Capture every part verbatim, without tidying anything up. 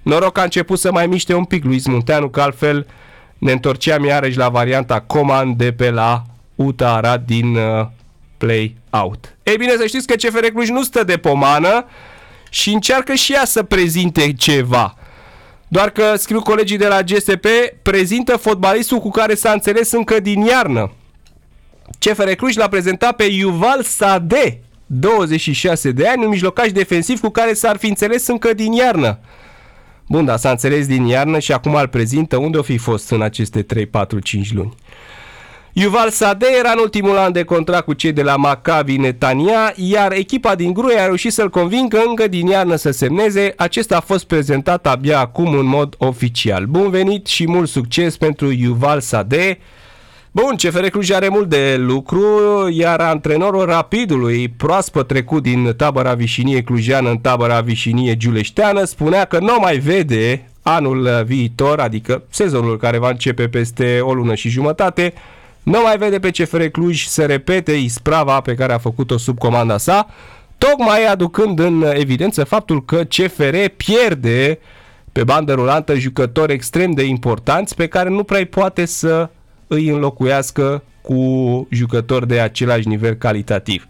Noroc că a început să mai miște un pic Luis Munteanu, că altfel ne întorceam iarăși la varianta Coman de pe la U T A Arad din uh, play-out. Ei bine, să știți că C F R Cluj nu stă de pomană și încearcă și ea să prezinte ceva. Doar că, scriu colegii de la G S P, prezintă fotbalistul cu care s-a înțeles încă din iarnă. C F R Cluj l-a prezentat pe Yuval Sadeh, douăzeci și șase de ani, un mijlocaș defensiv cu care s-ar fi înțeles încă din iarnă. Bun, dar s-a înțeles din iarnă și acum îl prezintă. Unde o fi fost în aceste trei, patru, cinci luni? Yuval Sadeh era în ultimul an de contract cu cei de la Maccabi Netanya, iar echipa din Gruia a reușit să-l convingă încă din iarnă să semneze. Acesta a fost prezentat abia acum în mod oficial. Bun venit și mult succes pentru Yuval Sadeh. Bun, C F R Cluj are mult de lucru, iar antrenorul Rapidului, proaspăt trecut din tabăra Vișinie clujeană în tabăra Vișinie giuleșteană, spunea că nu mai vede anul viitor, adică sezonul care va începe peste o lună și jumătate, nu mai vede pe C F R Cluj să repete isprava pe care a făcut-o sub comanda sa, tocmai aducând în evidență faptul că C F R pierde pe bandă rulantă jucători extrem de importanți pe care nu prea poate să îi înlocuiască cu jucători de același nivel calitativ.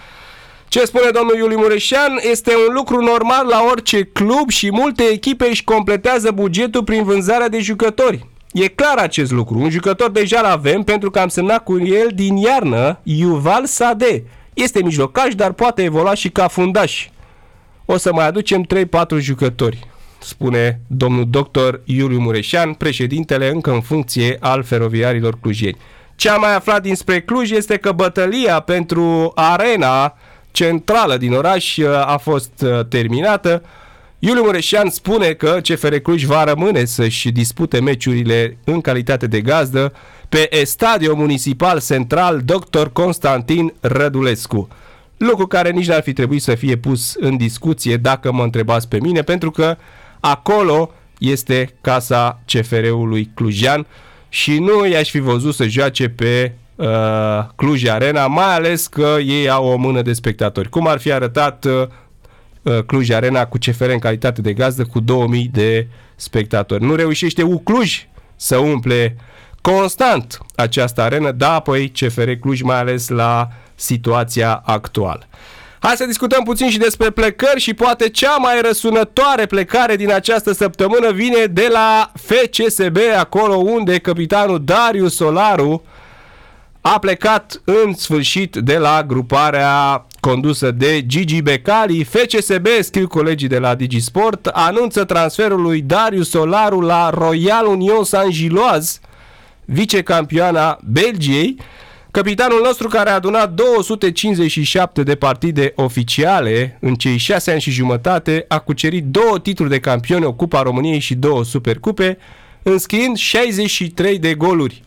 Ce spune domnul Iuliu Mureșan? Este un lucru normal la orice club și multe echipe își completează bugetul prin vânzarea de jucători. E clar acest lucru. Un jucător deja l-avem pentru că am semnat cu el din iarnă, Yuval Sadeh. Este mijlocaș, dar poate evolua și ca fundaș. O să mai aducem trei patru jucători, spune domnul doctor Iuliu Mureșan, președintele încă în funcție al feroviarilor clujeni. Ce am mai aflat dinspre Cluj este că bătălia pentru arena centrală din oraș a fost terminată. Iuliu Mureșan spune că C F R Cluj va rămâne să-și dispute meciurile în calitate de gazdă pe Stadiul Municipal Central doctor Constantin Rădulescu. Lucru care nici n-ar fi trebuit să fie pus în discuție dacă mă întrebați pe mine, pentru că acolo este casa C F R-ului clujean și nu i-aș fi văzut să joace pe uh, Cluj Arena, mai ales că ei au o mână de spectatori. Cum ar fi arătat uh, Cluj Arena cu C F R în calitate de gazdă cu două mii de spectatori. Nu reușește U Cluj să umple constant această arenă, dar apoi C F R Cluj, mai ales la situația actuală. Hai să discutăm puțin și despre plecări și poate cea mai răsunătoare plecare din această săptămână vine de la F C S B, acolo unde capitanul Darius Solaru a plecat în sfârșit de la gruparea condusă de Gigi Becali. F C S B, scriu colegii de la Digisport, anunță transferul lui Darius Solaru la Royal Union Saint-Gilloise, vicecampioana Belgiei. Capitanul nostru, care a adunat două sute cincizeci și șapte de partide oficiale în cei șase ani și jumătate, a cucerit două titluri de campion, o Cupa României și două Supercupe, înscriind șaizeci și trei de goluri,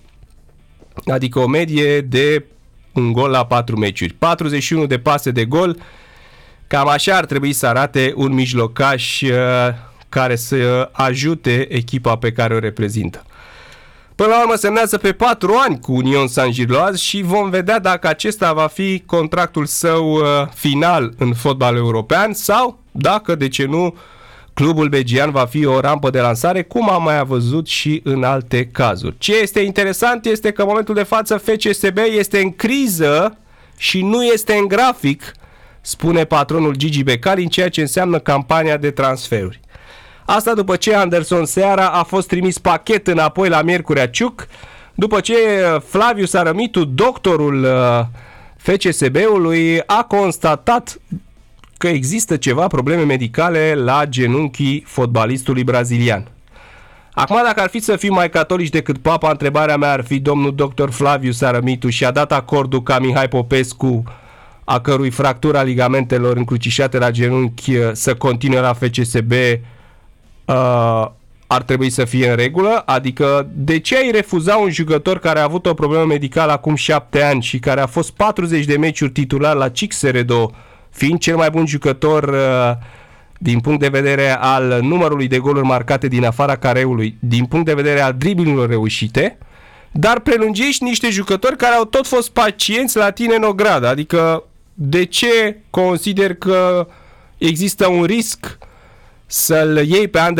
adică o medie de un gol la patru meciuri, patruzeci și unu de pase de gol. Cam așa ar trebui să arate un mijlocaș uh, care să ajute echipa pe care o reprezintă. Până la urmă semnează pe patru ani cu Union Saint-Gilloise și vom vedea dacă acesta va fi contractul său uh, final în fotbal european sau dacă, de ce nu, clubul belgian va fi o rampă de lansare, cum am mai văzut și în alte cazuri. Ce este interesant este că în momentul de față F C S B este în criză și nu este în grafic, spune patronul Gigi Becali, în ceea ce înseamnă campania de transferuri. Asta după ce Anderson Seara a fost trimis pachet înapoi la Miercurea Ciuc, după ce Flaviu Sarămitu, doctorul F C S B-ului, a constatat că există ceva probleme medicale la genunchii fotbalistului brazilian. Acum, dacă ar fi să fim mai catolici decât papa, întrebarea mea ar fi: domnul doctor Flaviu Sarămitu și-a dat acordul ca Mihai Popescu, a cărui fractura ligamentelor încrucișate la genunchi, să continue la F C S B, uh, ar trebui să fie în regulă? Adică, de ce ai refuza un jucător care a avut o problemă medicală acum șapte ani și care a fost patruzeci de meciuri titular la Cixeredo, fiind cel mai bun jucător uh, din punct de vedere al numărului de goluri marcate din afara careului, din punct de vedere al driblingurilor reușite, dar prelungești niște jucători care au tot fost pacienți la tine în ogradă? Adică, de ce consider că există un risc să-l iei pe Anderson